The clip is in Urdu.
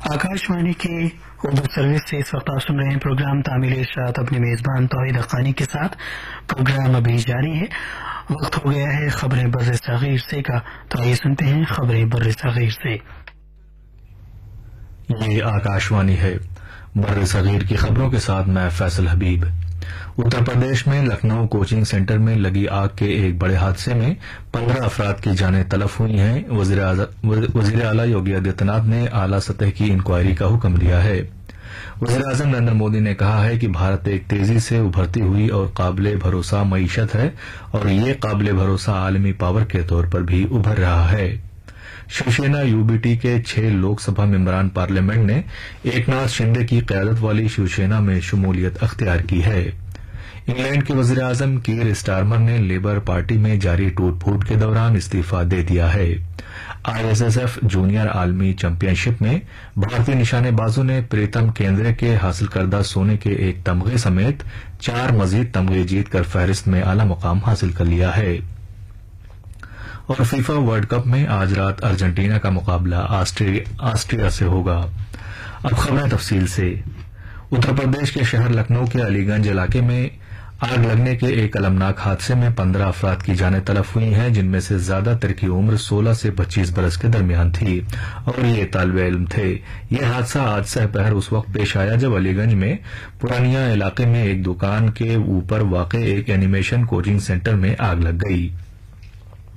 آکاشوانی کی اردو سروس سے اس وقت آپ سن رہے ہیں پروگرام تعمیل اشاعت اپنے میزبان توحید حقانی کے ساتھ. پروگرام ابھی جاری ہے. وقت ہو گیا ہے خبریں بر صغیر سے کا، تو آئیے سنتے ہیں خبریں بر صغیر سے. یہ آکاشوانی ہے. بر صغیر کی خبروں کے ساتھ میں فیصل حبیب. اتر پردیش میں لکھنؤ کوچنگ سینٹر میں لگی آگ کے ایک بڑے حادثے میں 15 افراد کی جانیں تلف ہوئی ہیں. وزیر اعلیٰ یوگی آدتیہ ناتھ نے اعلیٰ سطح کی انکوائری کا حکم دیا ہے. وزیر اعظم نریندر مودی نے کہا ہے کہ بھارت ایک تیزی سے ابھرتی ہوئی اور قابل بھروسہ معیشت ہے اور یہ قابل بھروسہ عالمی پاور کے طور پر بھی ابھر رہا ہے. شیوسینا یو بی ٹی کے 6 لوک سبھا ممبران پارلیمنٹ نے ایکناتھ شندے کی قیادت والی شیوسینا میں شمولیت اختیار کی ہے. انگلینڈ کے وزیر اعظم کیر اسٹارمر نے لیبر پارٹی میں جاری ٹوٹ پھوٹ کے دوران استعفی دے دیا ہے. I S S F junior عالمی چیمپئن شپ میں بھارتی نشانے بازوں نے پریتم کیندرے کے حاصل کردہ سونے کے ایک تمغے سمیت 4 مزید تمغے جیت کر فہرست میں اعلی مقام حاصل کر لیا ہے. اور فیفا ورلڈ کپ میں آج رات ارجنٹینا کا مقابلہ آسٹریا سے ہوگا. اب خبریں تفصیل سے. اتر پردیش کے شہر لکھنؤ کے علی گنج علاقے میں آگ لگنے کے ایک المناک حادثے میں 15 افراد کی جانیں تلف ہوئی ہیں، جن میں سے زیادہ تر کی عمر 16 سے 25 برس کے درمیان تھی اور یہ طالب علم تھے. یہ حادثہ آج سہ پہر اس وقت پیش آیا جب علی گنج میں پرانیہ علاقے میں ایک دکان کے اوپر واقع ایک اینیمیشن کوچنگ سینٹر میں آگ لگ گئی.